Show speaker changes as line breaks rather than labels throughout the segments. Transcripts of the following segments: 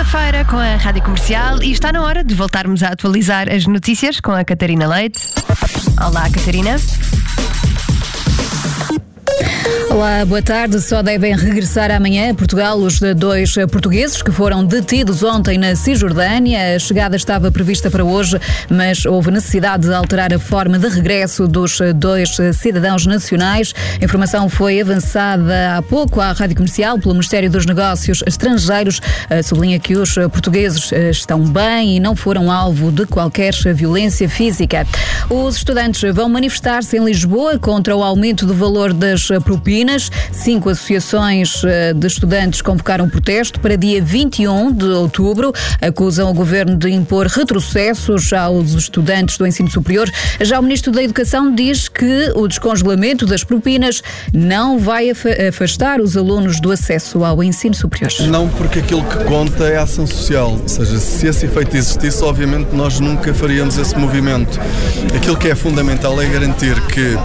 Terça-feira com a Rádio Comercial e está na hora de voltarmos a atualizar as notícias com a Catarina Leite. Olá, Catarina.
Olá, boa tarde. Só devem regressar amanhã a Portugal os 2 portugueses que foram detidos ontem na Cisjordânia. A chegada estava prevista para hoje, mas houve necessidade de alterar a forma de regresso dos 2 cidadãos nacionais. A informação foi avançada há pouco à Rádio Comercial pelo Ministério dos Negócios Estrangeiros. Sublinha que os portugueses estão bem e não foram alvo de qualquer violência física. Os estudantes vão manifestar-se em Lisboa contra o aumento do valor das propinas. 5 associações de estudantes convocaram protesto para dia 21 de outubro. Acusam o governo de impor retrocessos aos estudantes do ensino superior. Já o ministro da Educação diz que o descongelamento das propinas não vai afastar os alunos do acesso ao ensino superior.
Não, porque aquilo que conta é a ação social. Ou seja, se esse efeito existisse, obviamente nós nunca faríamos esse movimento. Aquilo que é fundamental é garantir que,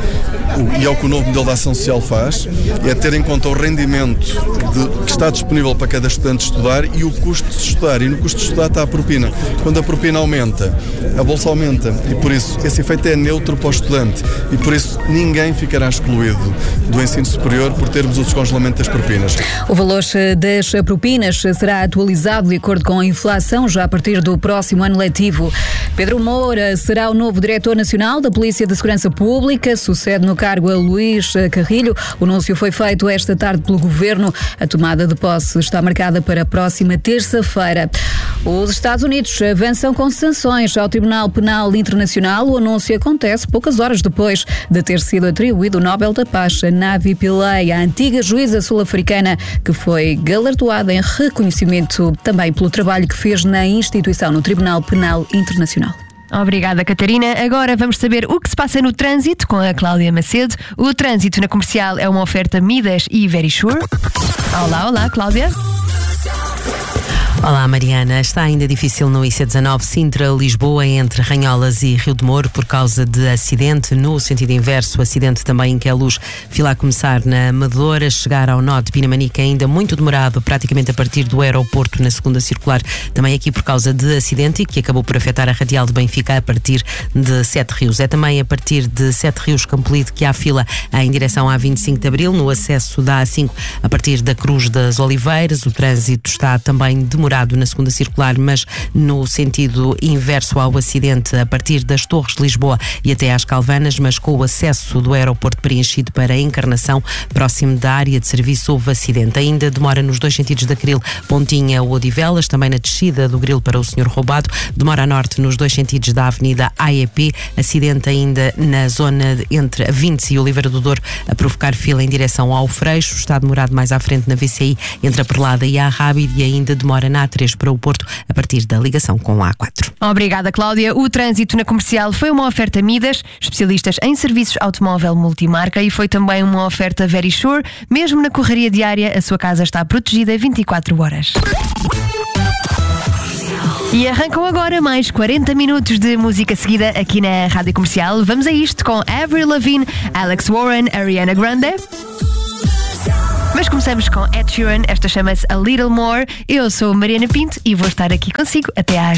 e é o que o novo modelo de ação social faz, é ter em conta o rendimento que está disponível para cada estudante estudar e o custo de estudar. E no custo de estudar está a propina. Quando a propina aumenta, a bolsa aumenta. E por isso, esse efeito é neutro para o estudante. E por isso, ninguém ficará excluído do ensino superior por termos o descongelamento das propinas.
O valor das propinas será atualizado de acordo com a inflação já a partir do próximo ano letivo. Pedro Moura será o novo diretor nacional da Polícia de Segurança Pública, sucede no cargo a Luís Carrilho. O anúncio foi feito esta tarde pelo Governo. A tomada de posse está marcada para a próxima terça-feira. Os Estados Unidos avançam com sanções ao Tribunal Penal Internacional. O anúncio acontece poucas horas depois de ter sido atribuído o Nobel da Paz a Navi Pillay, a antiga juíza sul-africana, que foi galardoada em reconhecimento também pelo trabalho que fez na instituição, no Tribunal Penal Internacional.
Obrigada, Catarina. Agora vamos saber o que se passa no trânsito com a Cláudia Macedo. O trânsito na Comercial é uma oferta Midas e Verisure. Olá, Cláudia.
Olá, Mariana. Está ainda difícil no IC19 Sintra-Lisboa entre Ranholas e Rio de Moro por causa de acidente. No sentido inverso, acidente também em Queluz, fila a começar na Amadora, chegar ao nó de Pinamanique ainda muito demorado, praticamente a partir do aeroporto na segunda circular, também aqui por causa de acidente e que acabou por afetar a radial de Benfica a partir de Sete Rios. É também a partir de Sete Rios Campolide que há fila em direção à 25 de Abril, no acesso da A5 a partir da Cruz das Oliveiras. O trânsito está também demorado na segunda circular, mas no sentido inverso ao acidente a partir das Torres de Lisboa e até às Calvanas, mas com o acesso do aeroporto preenchido para a Encarnação, próximo da área de serviço, houve acidente. Ainda demora nos 2 sentidos da Cril, Pontinha ou Odivelas, também na descida do Grilo para o Senhor Roubado, demora a norte nos 2 sentidos da Avenida AEP, acidente ainda na zona entre a Vintes e Oliveira do Douro, a provocar fila em direção ao Freixo, está demorado mais à frente na VCI, entre a Perlada e a Rábide, e ainda demora na A3 para o Porto, a partir da ligação com a A4.
Obrigada, Cláudia. O trânsito na Comercial foi uma oferta Midas, especialistas em serviços automóvel multimarca, e foi também uma oferta Verisure. Mesmo na correria diária, a sua casa está protegida 24 horas. E arrancam agora mais 40 minutos de música seguida aqui na Rádio Comercial. Vamos a isto com Avril Lavigne, Alex Warren, Ariana Grande. Mas começamos com Ed Sheeran, esta chama-se A Little More. Eu sou Mariana Pinto e vou estar aqui consigo até às